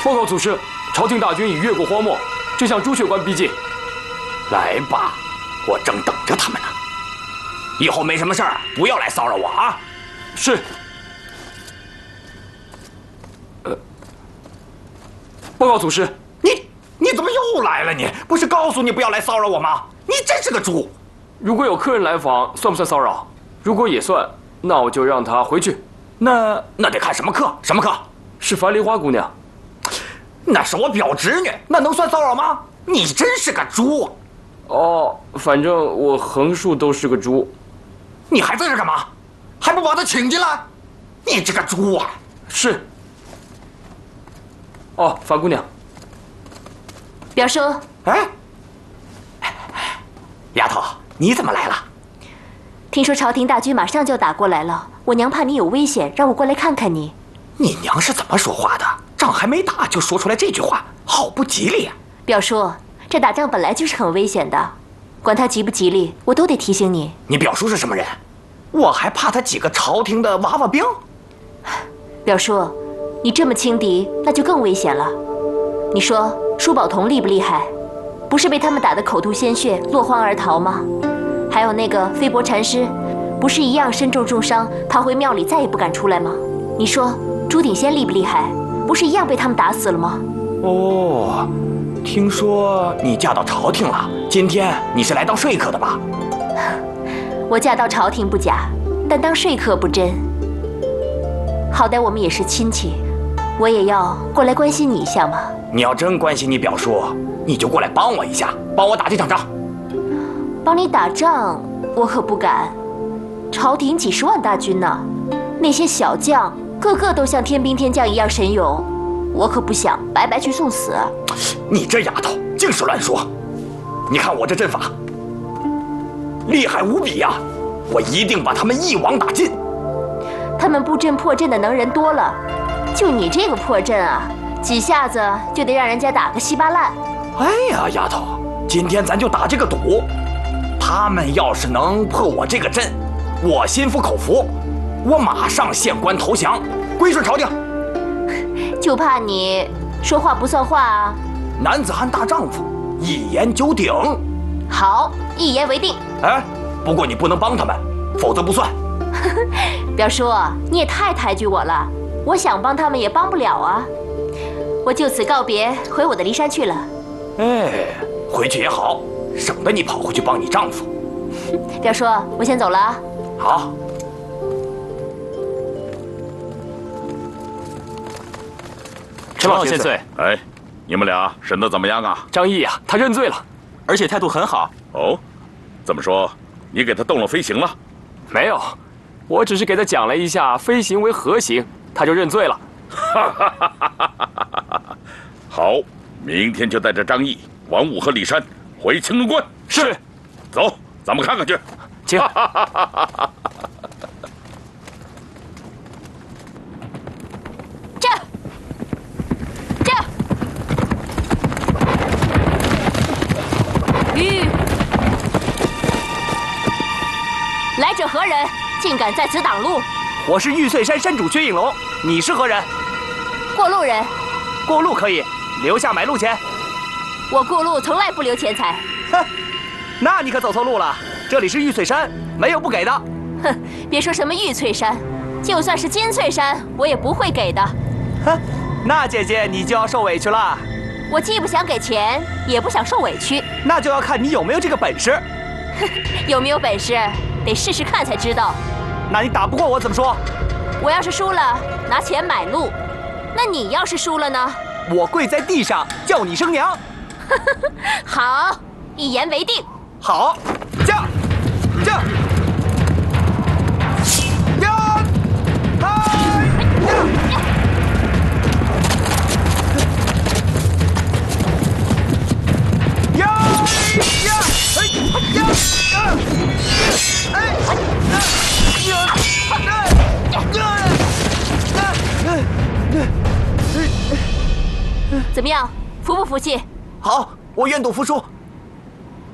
报告祖师，朝廷大军已越过荒漠，正向朱雀关逼近。 来吧，我正等着他们呢。以后没什么事儿，不要来骚扰我啊！ 是。报告祖师， 你怎么又来了？你不是告诉你不要来骚扰我吗？你真是个猪！ 如果有客人来访，算不算骚扰？如果也算，那我就让他回去。 那得看什么课？什么课？ 是樊梨花姑娘。 那是我表侄女，那能算骚扰吗？你真是个猪！ 哦，反正我横竖都是个猪。 你还在这干嘛？还不把她请进来？你这个猪啊！ 是。哦，樊姑娘。 表叔。 哎，丫头，你怎么来了？ 听说朝廷大军马上就打过来了，我娘怕你有危险，让我过来看看你。 你娘是怎么说话的？仗还没打就说出来这句话，好不吉利啊！ 表叔，这打仗本来就是很危险的，管他吉不吉利，我都得提醒你。 你表叔是什么人？我还怕他几个朝廷的娃娃兵。 表叔，你这么轻敌，那就更危险了。你说舒宝同厉不厉害？不是被他们打得口吐鲜血，落荒而逃吗？还有那个飞薄禅师，不是一样身中重伤，逃回庙里再也不敢出来吗？你说朱鼎仙厉不厉害？不是一样被他们打死了吗？ 哦，听说你嫁到朝廷了，今天你是来当说客的吧？ 我嫁到朝廷不假，但当说客不真。好歹我们也是亲戚，我也要过来关心你一下嘛。 你要真关心你表叔，你就过来帮我一下，帮我打这场仗。 帮你打仗，我可不敢。朝廷几十万大军呢，那些小将个个都像天兵天将一样神勇，我可不想白白去送死。 你这丫头净是乱说！你看我这阵法，厉害无比呀！我一定把他们一网打尽。 他们布阵破阵的能人多了，就你这个破阵啊，几下子就得让人家打个稀巴烂。 哎呀，丫头，今天咱就打这个赌，他们要是能破我这个阵，我心服口服，我马上献官投降，归顺朝廷。 就怕你说话不算话啊！ 男子汉大丈夫，一言九鼎。 好，一言为定。 哎，不过你不能帮他们，否则不算。 表叔，你也太抬举我了，我想帮他们也帮不了啊。我就此告别，回我的骊山去了。 哎，回去也好，省得你跑回去帮你丈夫。 表叔，我先走了啊。 好。 陈老千岁， 哎，你们俩审得怎么样啊？ 张毅啊，他认罪了，而且态度很好。 哦，这么说，你给他动了飞行了？ 没有，我只是给他讲了一下飞行为何行，他就认罪了。 好，明天就带着张毅、王武和李山回青龙关。 是。 走，咱们看看去。 请。 来者何人？竟敢在此挡路！ 我是玉翠山山主薛应龙，你是何人？ 过路人。 过路可以，留下买路钱。 我过路从来不留钱财。 哼，那你可走错路了，这里是玉翠山，没有不给的。 哼，别说什么玉翠山，就算是金翠山，我也不会给的。 哼，那姐姐你就要受委屈了。 我既不想给钱，也不想受委屈。 那就要看你有没有这个本事。 有没有本事？得试试看才知道。 那你打不过我怎么说？ 我要是输了，拿钱买路；那你要是输了呢？ 我跪在地上叫你声娘。 好，一言为定。 好，驾，驾，呀，嗨，呀。 怎么样，服不服气？ 好，我愿赌服输。